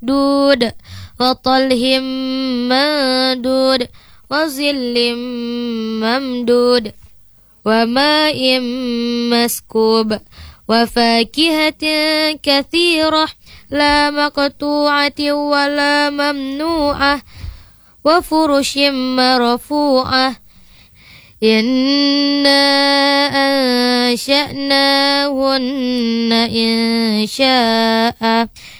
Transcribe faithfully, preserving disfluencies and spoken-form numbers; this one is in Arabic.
مشدود وطلح منضود وظل ممدود وماء مسكوب وفاكهة كثيرة لا مقطوعة ولا ممنوعة وفرش مرفوعة إنا أنشأناهن إنشاء